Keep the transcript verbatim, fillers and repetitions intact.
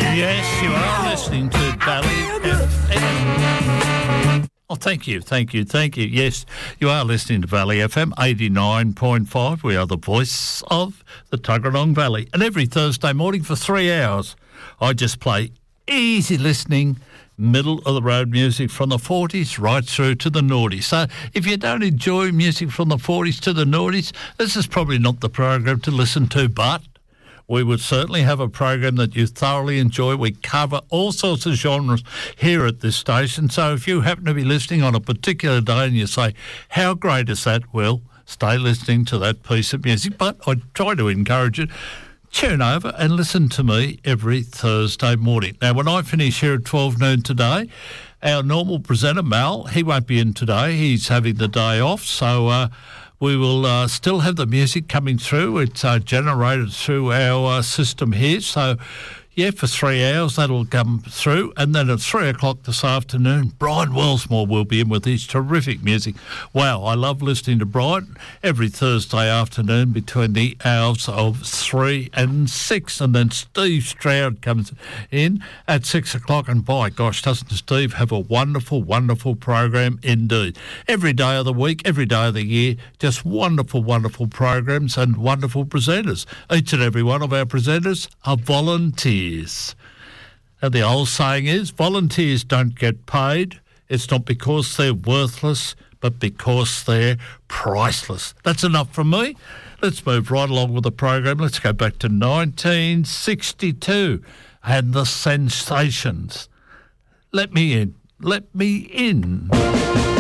Yes, you are listening to Valley F M. Oh, thank you, thank you, thank you. Yes, you are listening to Valley F M eighty-nine point five. We are the voice of the Tuggeranong Valley. And every Thursday morning for three hours, I just play easy listening, middle-of-the-road music from the forties right through to the noughties. So if you don't enjoy music from the forties to the noughties, this is probably not the program to listen to, but we would certainly have a program that you thoroughly enjoy. We cover all sorts of genres here at this station. So if you happen to be listening on a particular day and you say, how great is that? Well, stay listening to that piece of music. But I try to encourage you, tune over and listen to me every Thursday morning. Now, when I finish here at twelve noon today, our normal presenter, Mal, he won't be in today. He's having the day off. So uh, we will uh, still have the music coming through. It's uh, generated through our uh, system here. So, yeah, for three hours that'll come through. And then at three o'clock this afternoon, Brian Wellsmore will be in with his terrific music. Wow, I love listening to Brian every Thursday afternoon between the hours of three and six. And then Steve Stroud comes in at six o'clock. And by gosh, doesn't Steve have a wonderful, wonderful program indeed. Every day of the week, every day of the year, just wonderful, wonderful programs and wonderful presenters. Each and every one of our presenters are volunteers. And the old saying is, volunteers don't get paid. It's not because they're worthless, but because they're priceless. That's enough from me. Let's move right along with the program. Let's go back to nineteen sixty-two and the Sensations. Let me in. Let me in.